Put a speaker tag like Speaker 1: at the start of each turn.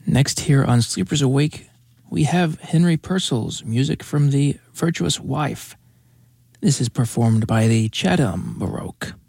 Speaker 1: Next here on Sleepers Awake, we have Henry Purcell's music from The Virtuous Wife. This is performed by the Chatham Baroque.